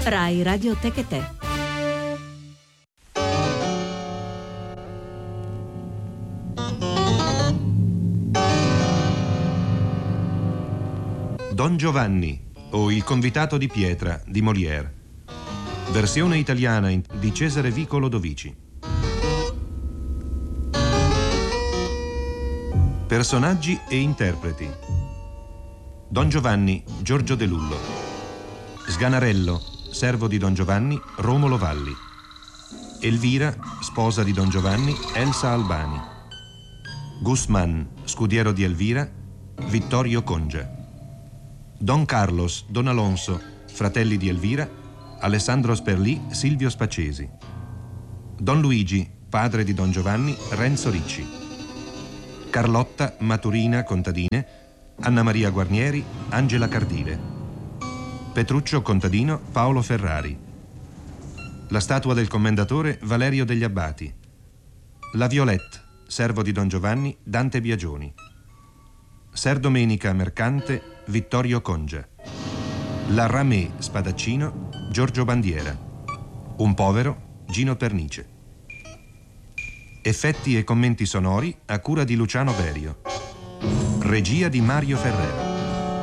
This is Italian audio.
Rai Radio Techetè. Don Giovanni o Il convitato di pietra di Molière. Versione italiana di Cesare Vico Lodovici. Personaggi e interpreti: Don Giovanni, Giorgio De Lullo. Sganarello, servo di Don Giovanni, Romolo Valli. Elvira, sposa di Don Giovanni, Elsa Albani. Guzman, scudiero di Elvira, Vittorio Congia. Don Carlos, Don Alonso, fratelli di Elvira, Alessandro Sperlì, Silvio Spaccesi. Don Luigi, padre di Don Giovanni, Renzo Ricci. Carlotta, Maturina, contadine, Anna Maria Guarnieri, Angela Cardile. Petruccio, contadino, Paolo Ferrari. La statua del commendatore, Valerio degli Abbati. La Violette, servo di Don Giovanni, Dante Biagioni. Ser Domenica, mercante, Vittorio Congia. La Ramée, spadaccino, Giorgio Bandiera. Un povero, Gino Pernice. Effetti e commenti sonori a cura di Luciano Berio. Regia di Mario Ferrero.